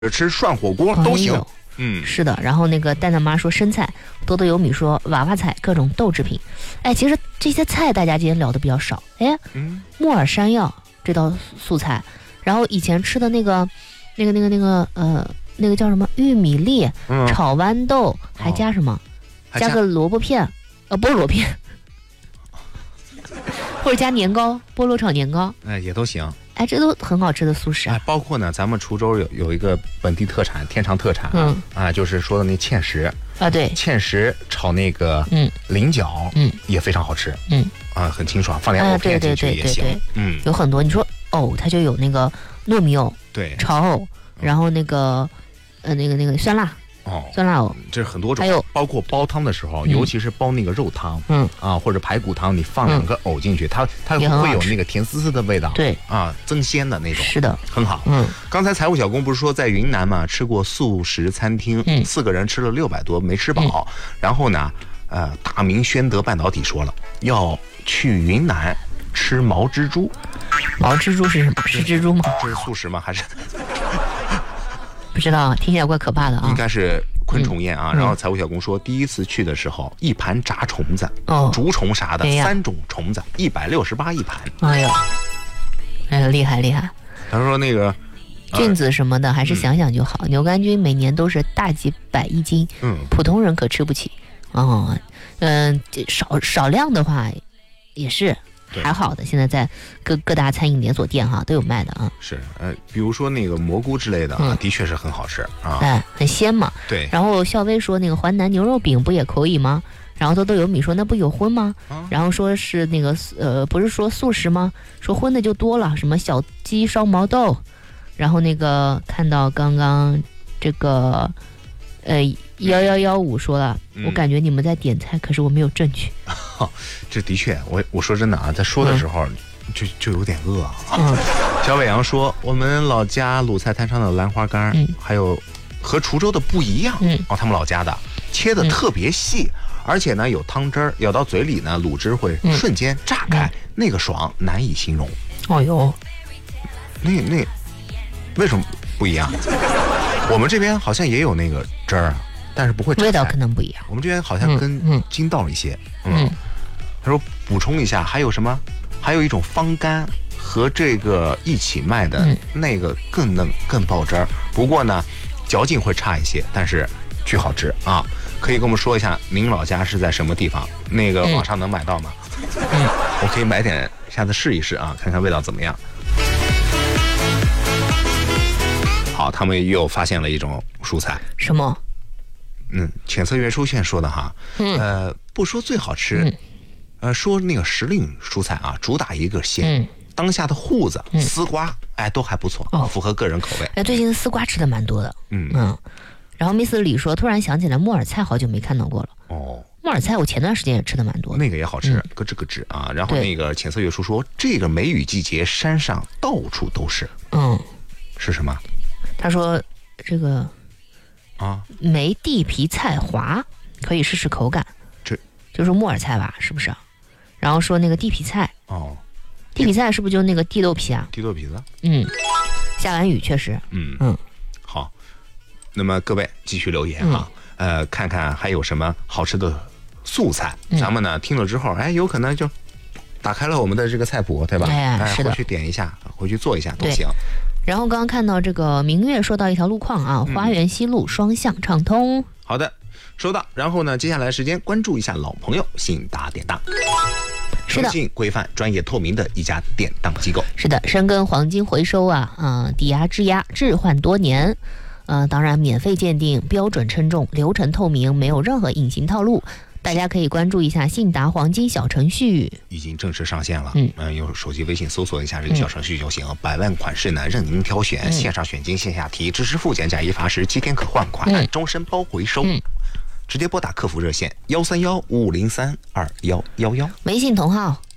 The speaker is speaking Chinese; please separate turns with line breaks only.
吃涮火锅都行。
是的。然后那个蛋蛋妈说生菜，多多有米说娃娃菜，各种豆制品。哎，其实这些菜大家今天聊的比较少。哎，木耳山药这道素菜，然后以前吃的那个叫什么玉米粒炒豌豆，还加什么？加个萝卜片，菠萝片，或者加年糕，菠萝炒年糕，
也都行。
哎，这都很好吃的素食啊！
包括呢，咱们滁州有一个本地特产，天长特产就是说的那芡实
啊，对，
芡实炒那个菱角，也非常好吃，很清爽，放点藕片进去也行，
有很多。你说藕，它就有那个糯米藕，
对，
炒藕，然后那个酸辣。酸辣藕，
这是很多种，
还有
包括煲汤的时候，尤其是煲那个肉汤，或者排骨汤，你放2个藕进去，它会有那个甜丝丝的味道，
对
增鲜的那种，
是的，
很好。刚才财务小工不是说在云南嘛，吃过素食餐厅，4个人吃了600多，没吃饱。然后呢，大明宣德半导体说了，要去云南吃毛蜘蛛。
毛蜘蛛是什么？是蜘蛛吗？
这是素食吗？还是？
不知道，听起来怪可怕的啊！
应该是昆虫宴啊。然后财务小工说，第一次去的时候，一盘炸虫子，竹虫啥的，3种虫子，168一盘。
哎呦，厉害厉害！
他说那个
菌子什么的，还是想想就好。牛肝菌每年都是大几百一斤，普通人可吃不起。少量的话也是。还好的，现在在各大餐饮连锁店都有卖的啊。
是，比如说那个蘑菇之类的的确是很好吃啊，
很鲜嘛。
对。
然后笑薇说那个淮南牛肉饼不也可以吗？然后都有米说那不有荤吗？然后说是那个不是说素食吗？说荤的就多了，什么小鸡烧毛豆。然后那个看到刚刚这个1115说了，我感觉你们在点菜，可是我没有证据。
这的确，我说真的啊，在说的时候就有点饿啊。小伟阳说，我们老家鲁菜摊上的兰花干，还有和滁州的不一样，他们老家的切的特别细，而且呢有汤汁儿，咬到嘴里呢，卤汁会瞬间炸开，那个爽难以形容。
哦哟，
那为什么不一样？我们这边好像也有那个汁儿，但是不会炸开，
味道可能不一样。
我们这边好像跟筋道一些。他说补充一下，还有什么？还有一种方干和这个一起卖的，那个更嫩更爆汁儿。不过呢，嚼劲会差一些，但是巨好吃啊！可以跟我们说一下您老家是在什么地方？那个网上能买到吗？我可以买点，下次试一试啊，看看味道怎么样。好，他们又发现了一种蔬菜。
什么？
浅色月出现说的哈，不说最好吃，说那个时令蔬菜啊，主打一个鲜。当下的瓠子、丝瓜，都还不错，符合个人口味。
最近丝瓜吃的蛮多的。然后 Miss 李说，突然想起来木耳菜好久没看到过了。木耳菜我前段时间也吃的蛮多的，
那个也好吃，咯吱咯吱啊。然后那个浅色月出说，这个梅雨季节山上到处都是。是什么？
他说这个梅地皮菜滑，可以试试口感。
这
就是木耳菜吧，是不是？然后说那个地皮菜，地皮菜是不是就那个地豆皮啊？
地豆皮子。
下完雨确实。
好，那么各位继续留言哈，看看还有什么好吃的素菜，咱们呢听了之后，有可能就打开了我们的这个菜谱，对吧？
是的，
回去点一下，回去做一下都行。
然后刚刚看到这个明月说到一条路况啊，花园西路双向畅通。
好的，收到。然后呢，接下来时间关注一下老朋友信达典当，诚信规范、专业透明的一家典当机构。
是的，深耕黄金回收抵押质押置换多年，当然免费鉴定，标准称重，流程透明，没有任何隐形套路。大家可以关注一下信达黄金小程序，
已经正式上线了。用手机微信搜索一下这个小程序就行。100万款式呢，任您挑选，线上选金，线下提，支持付检，假一罚10，7天可换款，终身包回收。直接拨打客服热线131-5503-2111，
微信同号